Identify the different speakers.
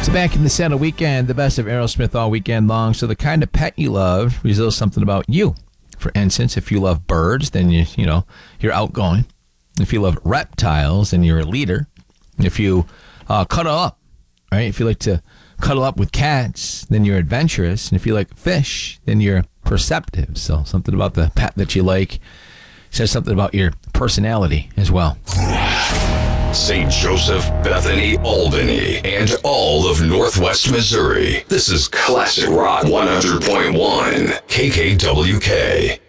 Speaker 1: So back in the Santa weekend, the best of Aerosmith all weekend long. So the kind of pet you love reveals something about you. For instance, if you love birds, then you're outgoing. If you love reptiles, then you're a leader. If you cuddle up, right? If you like to cuddle up with cats, then you're adventurous. And if you like fish, then you're perceptive. So something about the pet that you like says something about your personality as well.
Speaker 2: St. Joseph, Bethany, Albany, and all of Northwest Missouri. This is Classic Rock 100.1 KKWK.